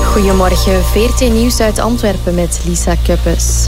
Goedemorgen, VRT Nieuws uit Antwerpen met Lisa Kuppes.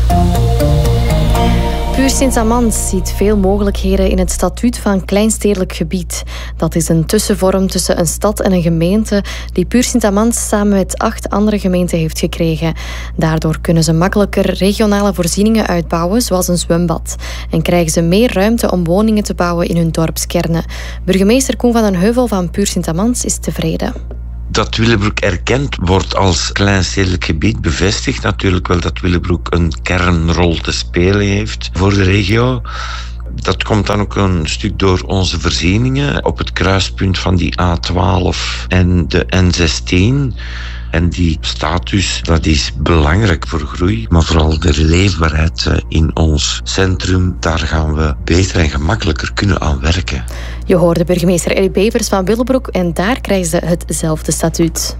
Puur Sint-Amans ziet veel mogelijkheden in het statuut van kleinstedelijk gebied. Dat is een tussenvorm tussen een stad en een gemeente die Puur Sint-Amans samen met 8 andere gemeenten heeft gekregen. Daardoor kunnen ze makkelijker regionale voorzieningen uitbouwen, zoals een zwembad. En krijgen ze meer ruimte om woningen te bouwen in hun dorpskernen. Burgemeester Koen van den Heuvel van Puur Sint-Amans is tevreden. Dat Willebroek erkend wordt als kleinstedelijk gebied bevestigt natuurlijk wel dat Willebroek een kernrol te spelen heeft voor de regio. Dat komt dan ook een stuk door onze voorzieningen op het kruispunt van die A12 en de N16. En die status, dat is belangrijk voor groei, maar vooral de leefbaarheid in ons centrum, daar gaan we beter en gemakkelijker kunnen aan werken. Je hoorde burgemeester Elly Bevers van Willebroek en daar krijgen ze hetzelfde statuut.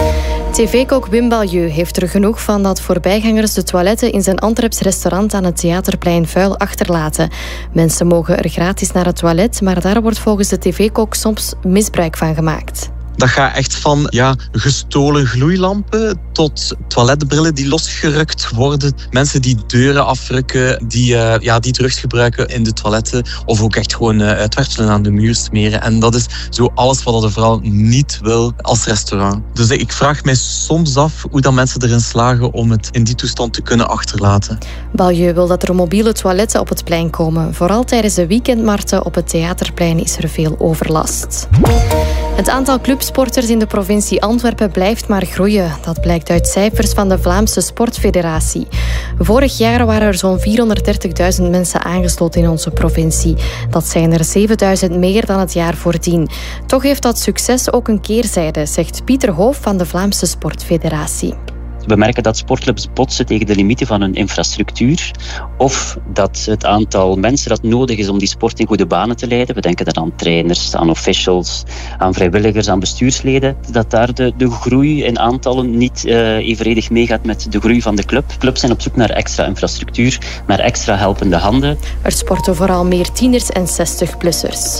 TV-kok Wim Balieu heeft er genoeg van dat voorbijgangers de toiletten in zijn Antwerps restaurant aan het Theaterplein vuil achterlaten. Mensen mogen er gratis naar het toilet, maar daar wordt volgens de TV-kok soms misbruik van gemaakt. Dat gaat echt van gestolen gloeilampen tot toiletbrillen die losgerukt worden. Mensen die deuren afrukken, die terug gebruiken in de toiletten. Of ook echt gewoon uitwerpselen aan de muur smeren. En dat is zo alles wat de vrouw niet wil als restaurant. Dus ik vraag mij soms af hoe dat mensen erin slagen om het in die toestand te kunnen achterlaten. Balieu wil dat er mobiele toiletten op het plein komen. Vooral tijdens de weekendmarkten op het Theaterplein is er veel overlast. Het aantal clubsporters in de provincie Antwerpen blijft maar groeien. Dat blijkt uit cijfers van de Vlaamse Sportfederatie. Vorig jaar waren er zo'n 430.000 mensen aangesloten in onze provincie. Dat zijn er 7.000 meer dan het jaar voordien. Toch heeft dat succes ook een keerzijde, zegt Pieter Hoof van de Vlaamse Sportfederatie. We merken dat sportclubs botsen tegen de limieten van hun infrastructuur of dat het aantal mensen dat nodig is om die sport in goede banen te leiden, we denken dan aan trainers, aan officials, aan vrijwilligers, aan bestuursleden, dat daar de groei in aantallen niet evenredig meegaat met de groei van de club. Clubs zijn op zoek naar extra infrastructuur, naar extra helpende handen. Er sporten vooral meer tieners en 60-plussers.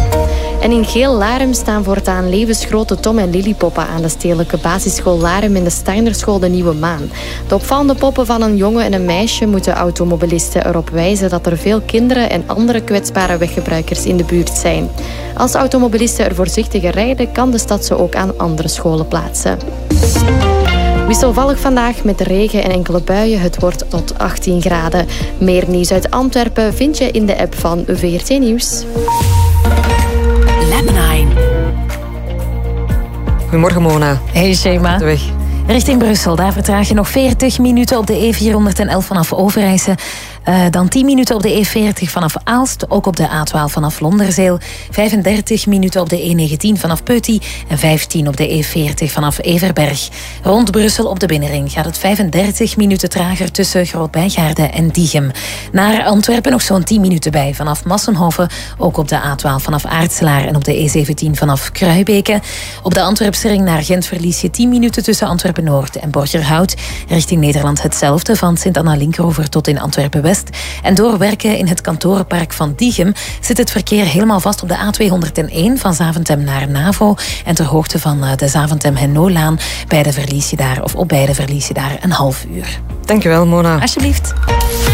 En in Geel Larem staan voortaan levensgrote Tom en Lillipoppen aan de stedelijke basisschool Larem en de Steinerschool De Nieuwe Maan. De opvallende poppen van een jongen en een meisje moeten automobilisten erop wijzen dat er veel kinderen en andere kwetsbare weggebruikers in de buurt zijn. Als automobilisten er voorzichtiger rijden, kan de stad ze ook aan andere scholen plaatsen. Wisselvallig vandaag met regen en enkele buien. Het wordt tot 18 graden. Meer nieuws uit Antwerpen vind je in de app van VRT Nieuws. Goedemorgen, Mona. Hey, Shema. De weg. Richting Brussel, daar vertraag je nog 40 minuten op de E411 vanaf Overijse. Dan 10 minuten op de E40 vanaf Aalst, ook op de A12 vanaf Londerzeel. 35 minuten op de E19 vanaf Peuty en 15 op de E40 vanaf Everberg. Rond Brussel op de binnenring gaat het 35 minuten trager tussen Groot-Bijgaarde en Diegem. Naar Antwerpen nog zo'n 10 minuten bij vanaf Massenhoven, ook op de A12 vanaf Aartselaar en op de E17 vanaf Kruibeke. Op de Antwerpse ring naar Gent verlies je 10 minuten tussen Antwerpen-Noord en Borgerhout. Richting Nederland hetzelfde, van Sint-Anna-Linkeroever tot in Antwerpen-West. En door werken in het kantorenpark van Diegem zit het verkeer helemaal vast op de A201 van Zaventem naar Navo. En ter hoogte van de Zaventem-Hennolaan op beide verlies je daar een half uur. Dankjewel, Mona. Alsjeblieft.